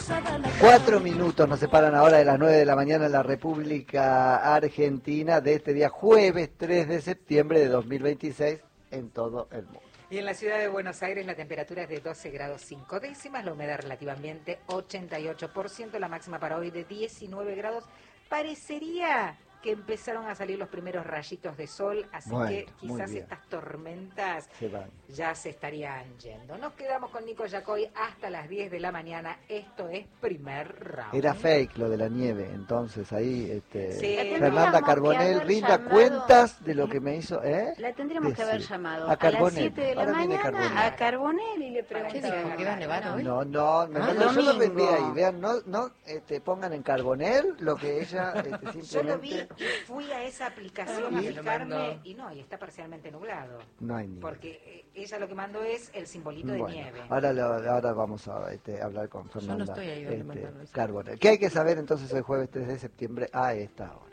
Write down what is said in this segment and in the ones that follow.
4 minutos nos separan ahora de las 9 de la mañana en la República Argentina de este día jueves 3 de septiembre de 2026 en todo el mundo. Y en la ciudad de Buenos Aires la temperatura es de 12 grados 5 décimas, la humedad relativamente 88%, la máxima para hoy de 19 grados. Parecería que empezaron a salir los primeros rayitos de sol, así bueno, que quizás estas tormentas ya se estarían yendo. Nos quedamos con Nico Yacoy hasta las 10 de la mañana, esto es Primer Round. Era fake lo de la nieve, entonces ahí sí. Fernanda Carbonell rinda cuentas de lo que me hizo, La tendríamos que haber llamado a las 7 de la mañana a Carbonell y le preguntamos. ¿Qué va a nevar hoy? No, yo lo vendí ahí, vean, no pongan en Carbonell lo que ella simplemente... Yo lo vi y fui a esa aplicación a fijarme y está parcialmente nublado. No hay nieve. Porque ella lo que mandó es el simbolito de nieve. Ahora vamos a hablar con Fernanda. Yo no estoy ahí donde mandarlo. Carbonell. ¿Qué hay que saber entonces el jueves 3 de septiembre a esta hora?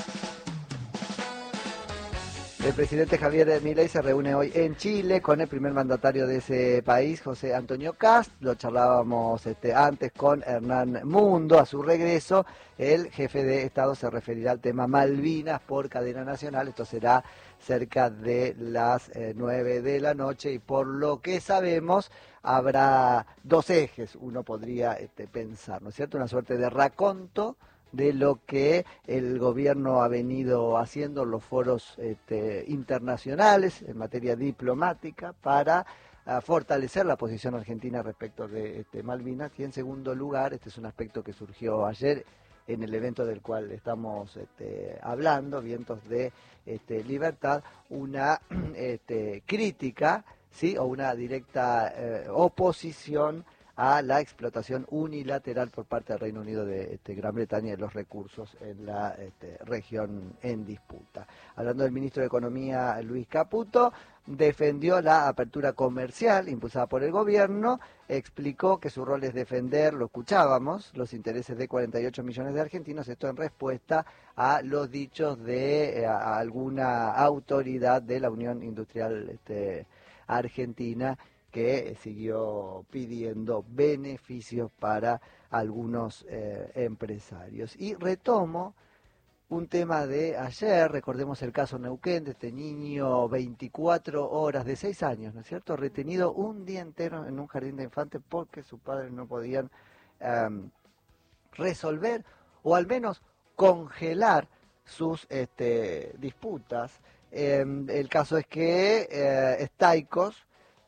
El presidente Javier Milei se reúne hoy en Chile con el primer mandatario de ese país, José Antonio Kast. Lo charlábamos antes con Hernán Mundo. A su regreso, el jefe de Estado se referirá al tema Malvinas por cadena nacional. Esto será cerca de las 9 de la noche y por lo que sabemos habrá dos ejes, uno podría pensar, ¿no es cierto? Una suerte de raconto de lo que el gobierno ha venido haciendo en los foros internacionales en materia diplomática para fortalecer la posición argentina respecto de Malvinas, y en segundo lugar, este es un aspecto que surgió ayer en el evento del cual estamos hablando, Vientos de Libertad, una crítica, ¿sí?, o una directa oposición a la explotación unilateral por parte del Reino Unido de Gran Bretaña de los recursos en la región en disputa. Hablando del ministro de Economía, Luis Caputo, defendió la apertura comercial impulsada por el gobierno, explicó que su rol es defender, lo escuchábamos, los intereses de 48 millones de argentinos, esto en respuesta a los dichos de a alguna autoridad de la Unión Industrial Argentina, que siguió pidiendo beneficios para algunos empresarios. Y retomo un tema de ayer, recordemos el caso Neuquén, de este niño 24 horas, de 6 años, ¿no es cierto?, retenido un día entero en un jardín de infantes porque sus padres no podían resolver o al menos congelar sus disputas. El caso es que Staikos,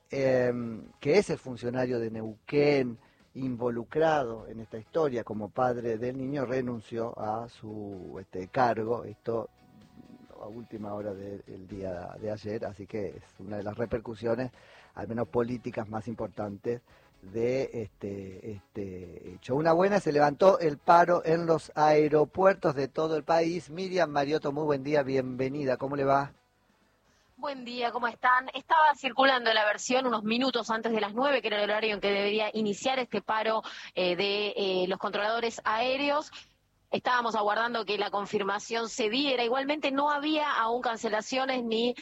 que es el funcionario de Neuquén involucrado en esta historia como padre del niño, renunció a su cargo, esto a última hora del día de ayer, así que es una de las repercusiones, al menos políticas, más importantes de este hecho. Una buena, se levantó el paro en los aeropuertos de todo el país. Miriam Mariotto, muy buen día, bienvenida, ¿cómo le va? Buen día, ¿cómo están? Estaba circulando la versión unos minutos antes de las 9, que era el horario en que debería iniciar este paro de los controladores aéreos. Estábamos aguardando que la confirmación se diera. Igualmente no había aún cancelaciones ni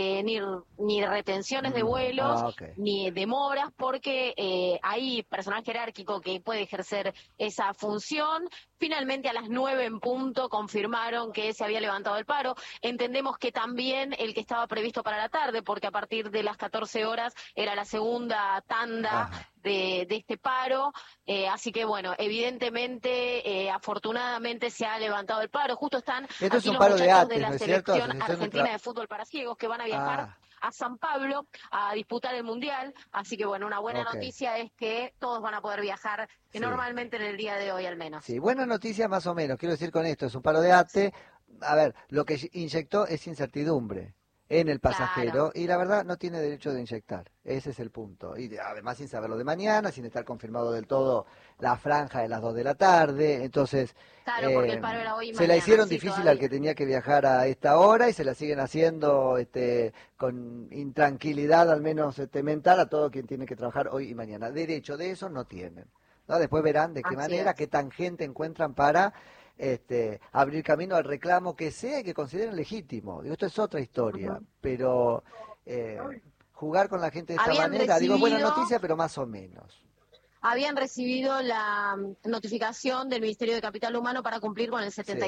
retenciones de vuelos, ni demoras, porque hay personal jerárquico que puede ejercer esa función. Finalmente a las 9 en punto confirmaron que se había levantado el paro. Entendemos que también el que estaba previsto para la tarde, porque a partir de las 14 horas era la segunda tanda de este paro. Así que bueno, evidentemente, afortunadamente se ha levantado el paro. Justo están aquí los muchachos de la selección argentina de fútbol para ciegos que van a viajar a San Pablo a disputar el Mundial, así que bueno, una buena noticia es que todos van a poder viajar normalmente en el día de hoy al menos. Sí, buena noticia más o menos, quiero decir con esto, es un paro de ATE, a ver, lo que inyectó es incertidumbre en el pasajero, y la verdad no tiene derecho de inyectar, ese es el punto, y además sin saber lo de mañana, sin estar confirmado del todo la franja de las 2 de la tarde, entonces porque el paro era hoy y se mañana, la hicieron sí, difícil todavía al que tenía que viajar a esta hora y se la siguen haciendo con intranquilidad, al menos mental, a todo quien tiene que trabajar hoy y mañana. Derecho de eso no tienen, ¿no? Después verán de qué manera, qué tangente encuentran para abrir camino al reclamo que sea y que consideren legítimo. Digo, esto es otra historia, pero jugar con la gente de esta manera, digo, buena noticia, pero más o menos. habían recibido la notificación del Ministerio de Capital Humano para cumplir con el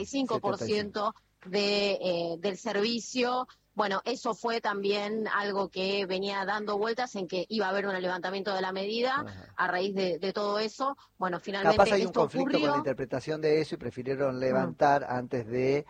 75% del servicio. Bueno, eso fue también algo que venía dando vueltas en que iba a haber un levantamiento de la medida a raíz de todo eso. Bueno, finalmente capaz hay un esto conflicto ocurrió. con la interpretación de eso y prefirieron levantar antes de,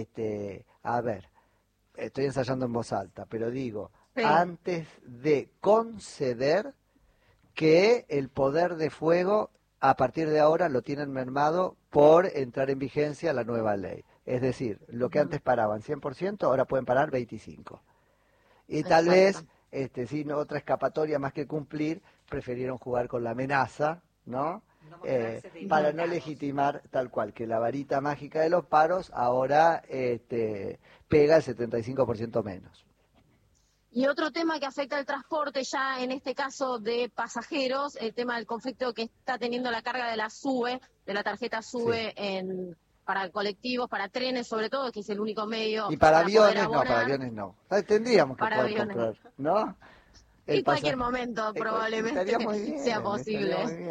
a ver, estoy ensayando en voz alta, pero digo, antes de conceder que el poder de fuego a partir de ahora lo tienen mermado por entrar en vigencia la nueva ley. Es decir, lo que antes paraban 100%, ahora pueden parar 25%. Y tal vez, sin otra escapatoria más que cumplir, prefirieron jugar con la amenaza, ¿no? Para no legitimar tal cual, que la varita mágica de los paros ahora pega el 75% menos. Y otro tema que afecta al transporte, ya en este caso de pasajeros, el tema del conflicto que está teniendo la carga de la SUBE, de la tarjeta SUBE para colectivos, para trenes sobre todo, que es el único medio. Y para aviones no. Tendríamos que poder comprar, ¿no? En cualquier momento probablemente sea posible.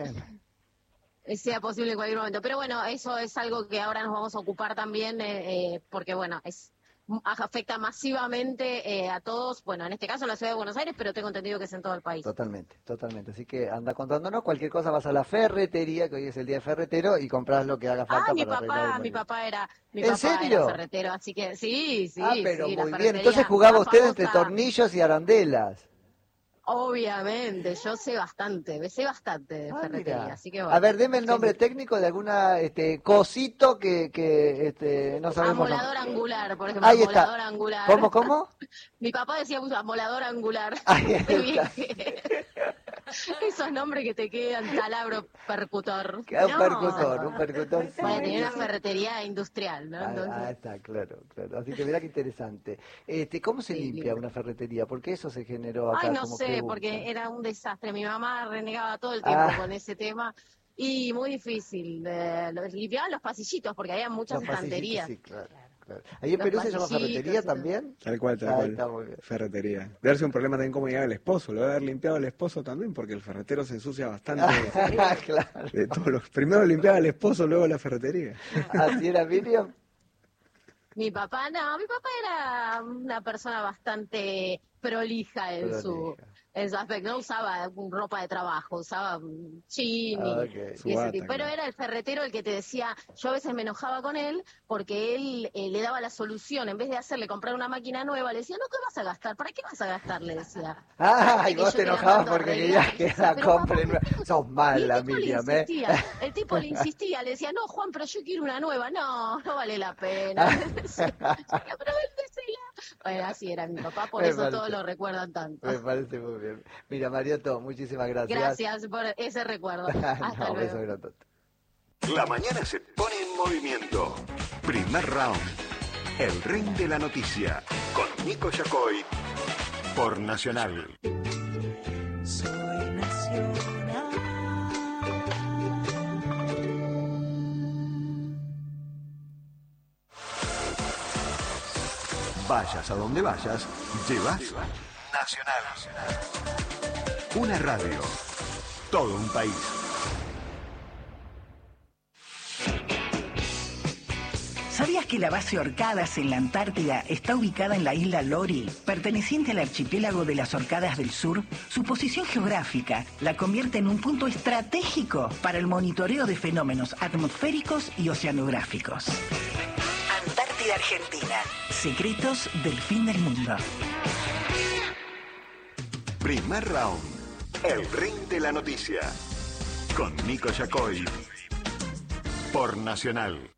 Sea posible en cualquier momento. Pero bueno, eso es algo que ahora nos vamos a ocupar también, porque bueno, afecta masivamente a todos, bueno, en este caso en la ciudad de Buenos Aires, pero tengo entendido que es en todo el país. Totalmente. Así que anda contándonos, cualquier cosa vas a la ferretería, que hoy es el día de ferretero, y compras lo que haga falta. Mi papá era ferretero, así que sí. Pero muy bien, entonces jugaba usted entre tornillos y arandelas. Obviamente, yo sé bastante de ferretería, así que bueno. A ver, deme el nombre técnico de alguna cosito que no sabemos. Amolador angular, por ejemplo. Ahí está. Amolador angular. ¿Cómo? Mi papá decía amolador angular. Ahí está. Esos nombres que te quedan, taladro, percutor. Un percutor. Sí. Bueno, tenía una ferretería industrial, ¿no? Está, claro. Así que mirá qué interesante. ¿Cómo se limpia una ferretería? Porque eso se generó acá. No sé, porque era un desastre. Mi mamá renegaba todo el tiempo con ese tema. Y muy difícil. Limpiaban los pasillitos, porque había muchas estanterías. Sí, claro. ¿Ahí en Perú se llama ferretería también? Tal cual. Ferretería. Debe ser un problema también cómo llegar el esposo. Lo debe haber limpiado el esposo también, porque el ferretero se ensucia bastante. Claro. De todos los, primero limpiaba el esposo, luego la ferretería. ¿Así era, Miriam? Mi papá era una persona bastante prolija en su aspecto. No usaba ropa de trabajo, usaba jean y ese tipo. Pero era el ferretero el que te decía, yo a veces me enojaba con él porque él le daba la solución. En vez de hacerle comprar una máquina nueva, le decía, no, ¿qué vas a gastar? ¿Para qué vas a gastar? Le decía. Y vos te enojabas porque querías que la compren. Sos mala, Miriam, El tipo le insistía, le decía, no, Juan, pero yo quiero una nueva. No vale la pena. Pero bueno, así era mi papá, por eso todos lo recuerdan tanto. Me parece muy bien. Mira, Mariotto, muchísimas gracias. Gracias por ese recuerdo. Hasta luego. La mañana se pone en movimiento. Primer round. El ring de la noticia. Con Nico Yacoy. Por Nacional. Soy Nacional. Vayas a donde vayas, llevas Nacional. Una radio. Todo un país. ¿Sabías que la base Orcadas en la Antártida está ubicada en la isla Lori, perteneciente al archipiélago de las Orcadas del Sur? Su posición geográfica la convierte en un punto estratégico para el monitoreo de fenómenos atmosféricos y oceanográficos. Antártida Argentina. Secretos del fin del mundo. Primer round. El ring de la noticia. Con Nico Yacoy. Por Nacional.